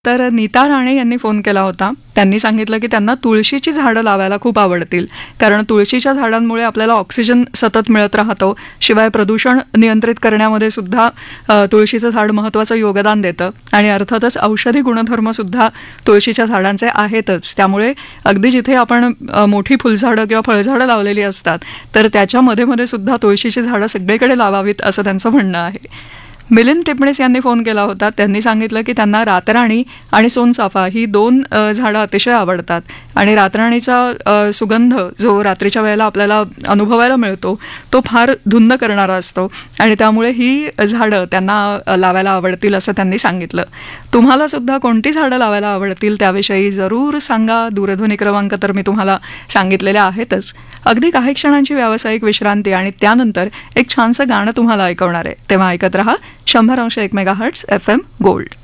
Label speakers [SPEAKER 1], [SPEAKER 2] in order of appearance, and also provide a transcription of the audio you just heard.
[SPEAKER 1] तर नीता राणे यांनी फोन केला होता. त्यांनी सांगितलं की त्यांना तुळशीची झाडं लावायला खूप आवडतील, कारण तुळशीच्या झाडांमुळे आपल्याला ऑक्सिजन सतत मिळत राहतो. शिवाय प्रदूषण नियंत्रित करण्यामध्ये सुद्धा तुळशीचं झाड महत्त्वाचं योगदान देतं आणि अर्थातच औषधी गुणधर्मसुद्धा तुळशीच्या झाडांचे आहेतच. त्यामुळे अगदी जिथे आपण मोठी फुलझाडं किंवा फळझाडं लावलेली असतात तर त्याच्या मध्ये सुद्धा तुळशीची झाडं सगळीकडे लावावीत असं त्यांचं म्हणणं आहे. मिलिंद टिपणीस यांनी फोन केला होता. त्यांनी सांगितलं की त्यांना रातराणी आणि सोनचाफा ही 2 झाडं अतिशय आवडतात आणि रातराणीचा सुगंध जो रात्रीच्या वेळेला आपल्याला अनुभवायला मिळतो तो फार धुंद करणारा असतो आणि त्यामुळे ही झाडं त्यांना लावायला आवडतील असं त्यांनी सांगितलं. तुम्हाला सुद्धा कोणती झाडं लावायला आवडतील त्याविषयी जरूर सांगा. दूरध्वनी क्रमांक तर मी तुम्हाला सांगितलेले आहेतच. अगदी काही क्षणांची व्यावसायिक विश्रांती आणि त्यानंतर एक छानसं गाणं तुम्हाला ऐकवणार आहे. तेव्हा ऐकत रहा 100.1 मेगाहर्ट्झ FM गोल्ड.